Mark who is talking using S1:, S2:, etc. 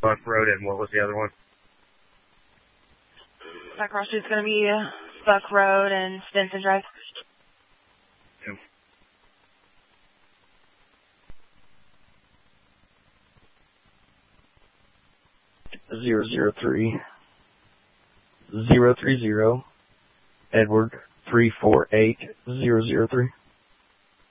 S1: Buck Road, and what was the other one?
S2: That cross street's going to be Buck Road and Stinson Drive.
S1: Yep.
S3: Zero 030 Edward 348003.